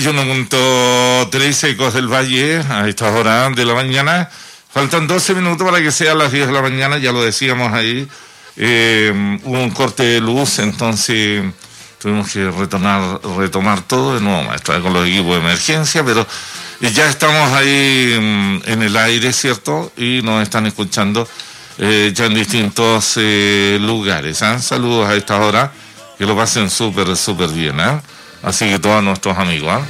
1.3 Ecos del Valle a estas horas de la mañana. Faltan 12 minutos para que sean las 10 de la mañana, ya lo decíamos ahí. Hubo un corte de luz, entonces tuvimos que retomar todo de nuevo, maestro, con los equipos de emergencia, pero ya estamos ahí en el aire, ¿cierto? Y nos están escuchando ya en distintos lugares. Saludos a esta hora, que lo pasen súper bien, así que todos nuestros amigos.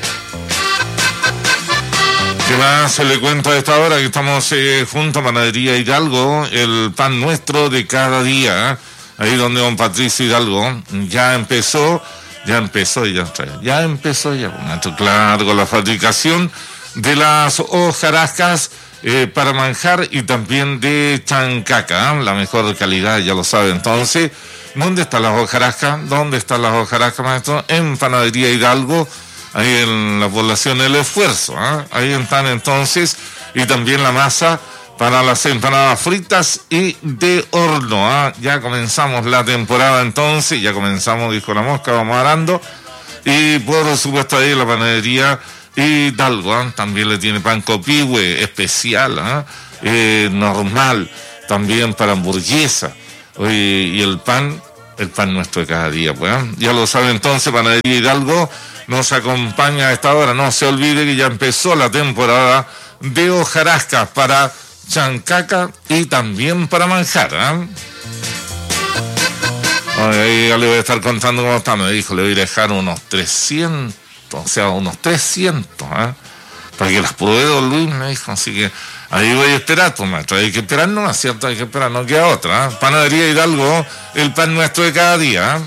¿Qué más se le cuenta a esta hora? Que estamos junto a Panadería Hidalgo, el pan nuestro de cada día, ahí donde don Patricio Hidalgo ya empezó, claro, con la fabricación de las hojarascas para manjar y también de chancaca, la mejor calidad, ya lo sabe. Entonces, ¿dónde están las hojarascas? Maestro? En Panadería Hidalgo, ahí en la población El Esfuerzo, ahí están entonces, y también la masa para las empanadas fritas y de horno, ya comenzamos la temporada entonces, dijo la mosca, vamos arando, y por supuesto ahí la Panadería Hidalgo, también le tiene pan copihue especial, normal, también para hamburguesa, y el pan nuestro de cada día, pues, ya lo sabe entonces, Panadería Hidalgo nos acompaña a esta hora. No se olvide que ya empezó la temporada de hojarascas para chancaca y también para manjar, Ahí ya le voy a estar contando cómo está. Me dijo, le voy a dejar unos 300, para que las pruebe don Luis, me dijo. Así que ahí voy a esperar, pues, maestro. Hay que esperar, ¿no? Es cierto, hay que esperar, no queda otra. Panadería Hidalgo, el pan nuestro de cada día,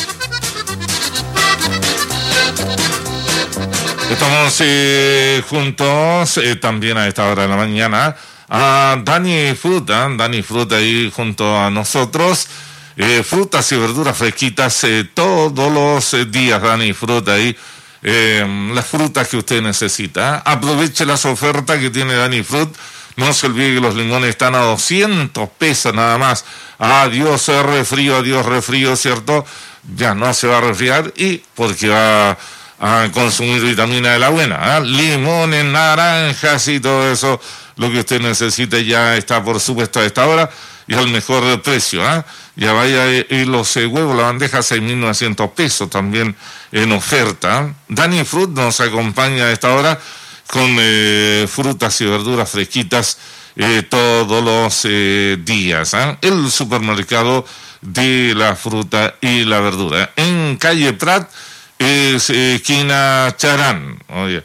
Estamos juntos también a esta hora de la mañana a Dani Fruta ahí junto a nosotros. Frutas y verduras fresquitas todos los días, Dani Fruta ahí. Las frutas que usted necesita. Aproveche las ofertas que tiene Dani Fruit. No se olvide que los limones están a 200 pesos nada más. Adiós refrío, ¿cierto? Ya no se va a resfriar y porque va a consumir vitamina de la buena, limones, naranjas y todo eso, lo que usted necesite ya está por supuesto a esta hora y al mejor precio, ya vaya, y los huevos, la bandeja 6.900 pesos también en oferta. Dani Fruit nos acompaña a esta hora con frutas y verduras fresquitas todos los días, el supermercado de la fruta y la verdura en calle Prat, es esquina Charán. Oye,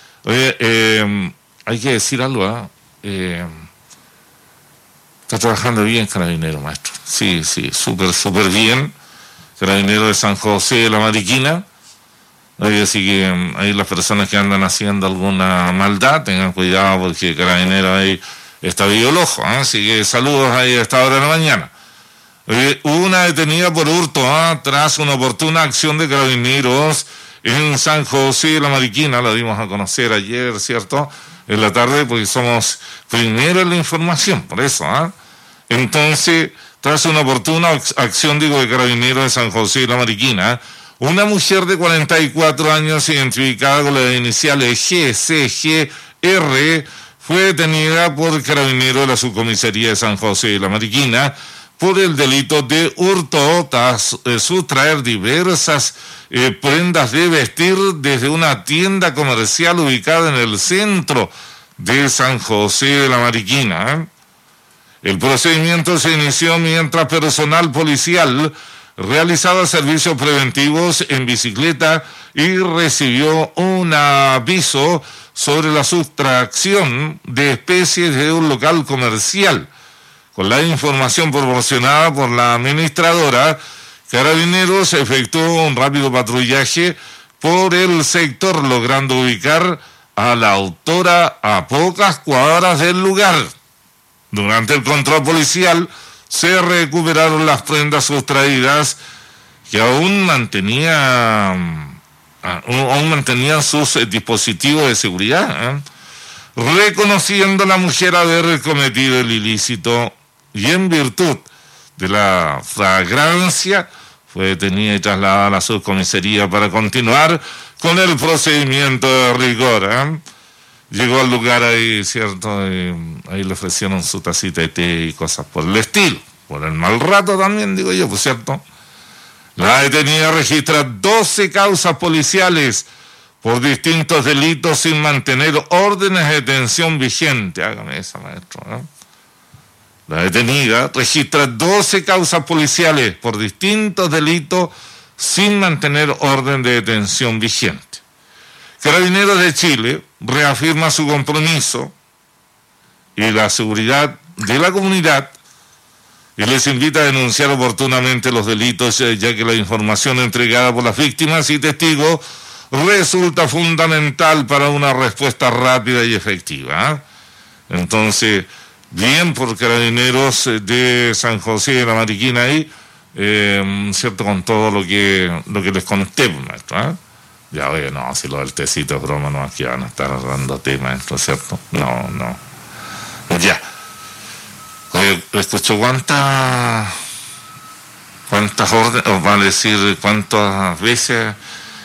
hay que decir algo, está trabajando bien Carabinero, maestro. Sí, súper bien. Carabinero de San José de la Mariquina. Así que ahí las personas que andan haciendo alguna maldad, tengan cuidado porque Carabinero ahí está vivo el ojo, así que saludos ahí a esta hora de la mañana. Hubo una detenida por hurto tras una oportuna acción de Carabineros en San José de la Mariquina. La dimos a conocer ayer, ¿cierto? En la tarde, porque somos primero en la información, por eso, Entonces, tras una oportuna acción, de Carabineros de San José de la Mariquina, una mujer de 44 años, identificada con las iniciales GCGR, fue detenida por Carabineros de la Subcomisaría de San José de la Mariquina por el delito de hurto tras sustraer diversas prendas de vestir desde una tienda comercial ubicada en el centro de San José de la Mariquina. El procedimiento se inició mientras personal policial realizaba servicios preventivos en bicicleta y recibió un aviso sobre la sustracción de especies de un local comercial. Con la información proporcionada por la administradora, Carabineros efectuó un rápido patrullaje por el sector, logrando ubicar a la autora a pocas cuadras del lugar. Durante el control policial se recuperaron las prendas sustraídas, que aún mantenían sus dispositivos de seguridad, reconociendo a la mujer haber cometido el ilícito, y en virtud de la flagrancia fue detenida y trasladada a la subcomisaría para continuar con el procedimiento de rigor. Llegó al lugar ahí, ¿cierto? Ahí le ofrecieron su tacita de té y cosas por el estilo. Por el mal rato también, digo yo, pues cierto. La detenida registra 12 causas policiales por distintos delitos sin mantener órdenes de detención vigentes. Hágame esa, maestro. La detenida registra 12 causas policiales por distintos delitos sin mantener orden de detención vigente. Carabineros de Chile reafirma su compromiso y la seguridad de la comunidad y les invita a denunciar oportunamente los delitos, ya que la información entregada por las víctimas y testigos resulta fundamental para una respuesta rápida y efectiva. Entonces, bien por Carabineros de San José de la Mariquina ahí, cierto, con todo lo que les conté, maestro. Ya oye, no, si lo del tecito es broma, no, aquí van a estar dando té, maestro, ¿cierto? No. Ya. Oye, escucho cuántas órdenes, os va a decir cuántas veces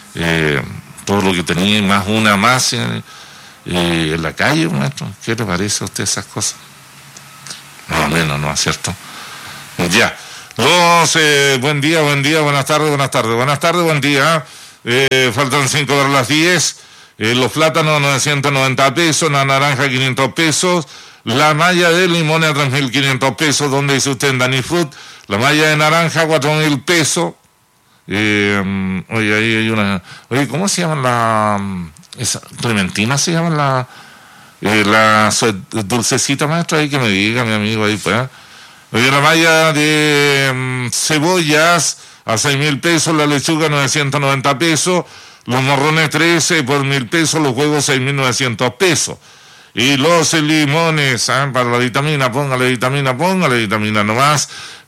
todo lo que tenía, más una más en la calle, maestro. ¿Qué le parece a usted esas cosas? Más o menos, ¿no es cierto? Ya. Buen día, buenas tardes, buen día. Faltan 5 para las 10. Los plátanos 990 pesos, la naranja 500 pesos, la malla de limón a 3.500 pesos, donde dice usted en Dani Fruit, la malla de naranja 4.000 pesos. Oye, ahí hay una. Oye, ¿cómo se llama esa Clementina se llama la dulcecita, maestro? Ahí que me diga mi amigo ahí, pues. Oye, la malla de cebollas a 6.000 pesos, la lechuga 990 pesos, los morrones 13 por 1.000 pesos, los huevos 6.900 pesos. Y los limones, para la vitamina, póngale vitamina nomás,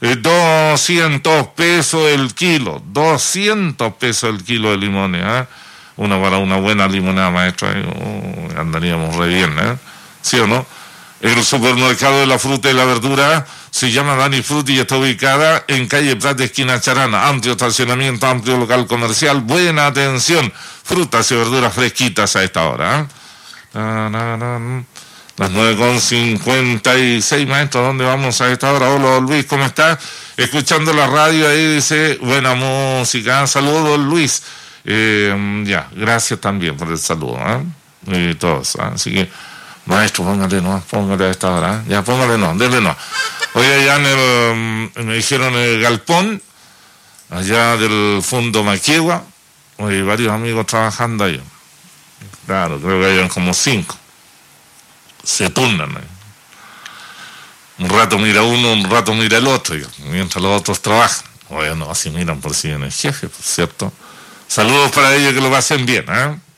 200 pesos el kilo, 200 pesos el kilo de limones, Una para una buena limonada, maestro, andaríamos re bien, ¿sí o no? El supermercado de la fruta y la verdura se llama Dani Fruit y está ubicada en calle Plata, esquina Charana. Amplio estacionamiento, amplio local comercial, buena atención, frutas y verduras fresquitas a esta hora. Las 9:56, maestro, ¿dónde vamos a esta hora? Hola, Luis, ¿cómo estás? Escuchando la radio ahí, dice, buena música. Saludos, Luis. Ya, gracias también por el saludo, y todos, así que, maestro, póngale a esta hora, ya, denle no. Hoy allá me dijeron el galpón, allá del fondo Maquegua, hay varios amigos trabajando ahí. Claro, creo que hayan como 5. Se turnan. Un rato mira uno, un rato mira el otro, mientras los otros trabajan. Oye, no, así miran por si viene el jefe, por cierto. Saludos para ellos, que lo pasen bien,